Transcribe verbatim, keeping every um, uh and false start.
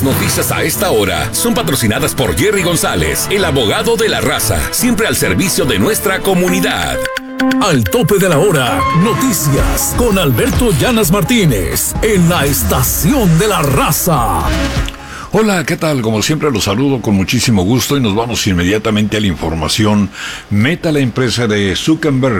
Las noticias a esta hora son patrocinadas por Jerry González, el abogado de la raza, siempre al servicio de nuestra comunidad. Al tope de la hora, noticias con Alberto Llanas Martínez en la Estación de la Raza. Hola, ¿qué tal? Como siempre los saludo con muchísimo gusto y nos vamos inmediatamente a la información. Meta, la empresa de Zuckerberg,